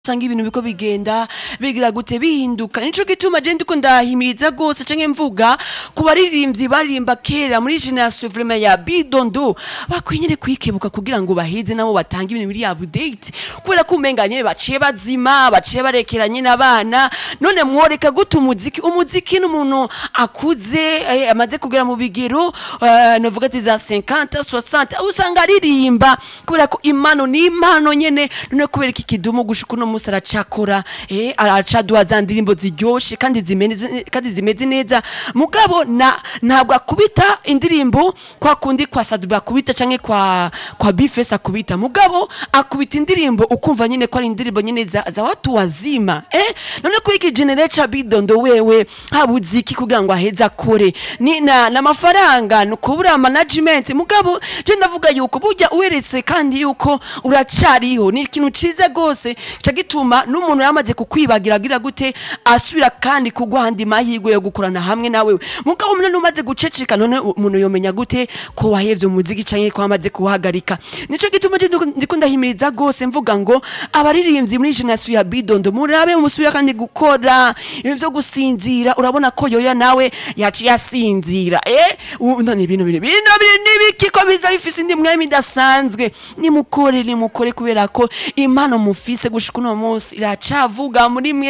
usanga ibintu biko bigenda bigira gute bihinduka nico gituma je ndiko ndahimiriza gose canke mvuga ku baririmbyi baririmba kera muri generation vraiment ya bidondo bakwinyere kwikebuka kugira ngo bahize nabo batanga ibintu biri update kubera ko umenga nyene baciye bazima baciye barekeranye n'abana none mworeka gute umuziki n'umuntu akuze amaze kugera mu bigero novuga ati za 50 60 usanga aririmba kubera ko impano ni impano nyene none kubera iki kidumu gushuka musi aracakora aracaduha za ndirimbo ziryoshe kandi zimeze neza mugabo ntabwo akubita indirimbo kwa kundi kwa Saduba akubita canke kwa Bifesa akubita mugabo akubita indirimbo ukumva nyine ko ari indirimbo nyine za watu wazima none ko iki generation bidondo wewe habuziki kugira ngo aheza kore ni na mafaranga no kubura management mugabo je ndavuga yuko burya uweretse kandi yuko uracariho ni ikintu ciza gose gituma n'umuntu yamaze kukwibagira gira gute asubira kandi kugwa handi mahigwe yo gukorana hamwe nawe mugabo umuntu umaze guceceka none umuntu yomenya gute ko wahevye umuziki canke ko amaze kuhagarika nico gituma ndiko ndahimiriza gose mvuga ngo abaririmbyi muri generation ya bidondo murabe umusubira kandi gukora ivyo gusinzira urabona ko yoya nawe yaci yasinzira none ibintu nibiki ko biza bifise indi mwami dasanzwe nimukore kubera ko impano mufise gushika uno munsi iracavuga muri mwe